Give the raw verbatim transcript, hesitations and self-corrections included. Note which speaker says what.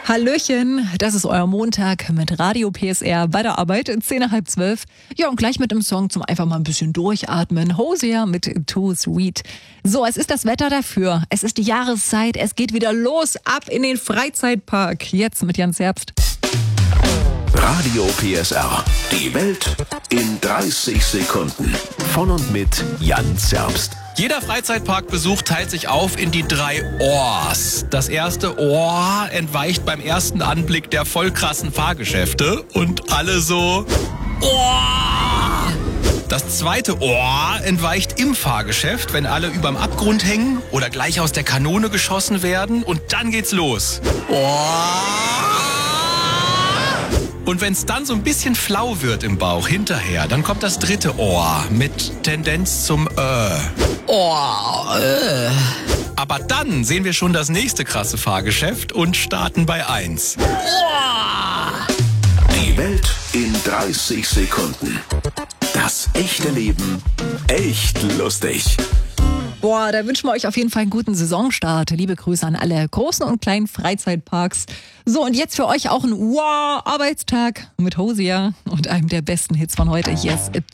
Speaker 1: Hallöchen, das ist euer Montag mit Radio P S R bei der Arbeit, zehn nach halb zwölf. Ja, und gleich mit dem Song zum einfach mal ein bisschen durchatmen. Hosier mit Too Sweet. So, es ist das Wetter dafür. Es ist die Jahreszeit. Es geht wieder los. Ab in den Freizeitpark. Jetzt mit Jan Zerbst.
Speaker 2: Radio P S R. Die Welt in dreißig Sekunden. Von und mit Jan Zerbst.
Speaker 3: Jeder Freizeitparkbesuch teilt sich auf in die drei Ohrs. Das erste Ohr entweicht beim ersten Anblick der voll krassen Fahrgeschäfte und alle so Ohr. Das zweite Ohr entweicht im Fahrgeschäft, wenn alle überm Abgrund hängen oder gleich aus der Kanone geschossen werden, und dann geht's los. Ohr. Und wenn es dann so ein bisschen flau wird im Bauch hinterher, dann kommt das dritte Ohr mit Tendenz zum Äh. Ohr, äh. Aber dann sehen wir schon das nächste krasse Fahrgeschäft und starten bei eins. Ohr.
Speaker 2: Die Welt in dreißig Sekunden. Das echte Leben echt lustig.
Speaker 1: Boah, da wünschen wir euch auf jeden Fall einen guten Saisonstart. Liebe Grüße an alle großen und kleinen Freizeitparks. So, und jetzt für euch auch ein Wow-Arbeitstag mit Hosier und einem der besten Hits von heute. Yes, it